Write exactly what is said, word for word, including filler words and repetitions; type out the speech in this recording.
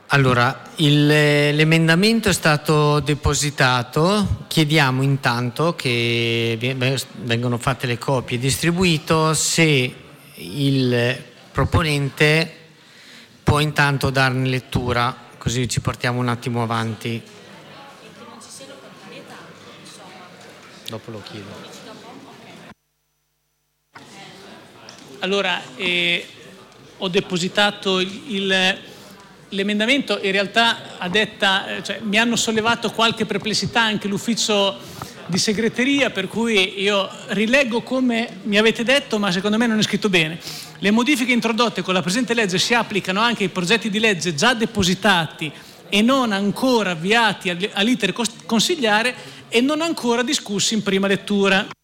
Allora, il, l'emendamento è stato depositato, chiediamo intanto che vengano fatte le copie e distribuito, se il proponente può intanto darne lettura, così ci portiamo un attimo avanti. Dopo lo chiedo. Allora, eh, ho depositato il... il L'emendamento in realtà a detta, cioè, mi hanno sollevato qualche perplessità anche l'ufficio di segreteria, per cui io rileggo come mi avete detto, ma secondo me non è scritto bene. Le modifiche introdotte con la presente legge si applicano anche ai progetti di legge già depositati e non ancora avviati all'iter consigliare e non ancora discussi in prima lettura.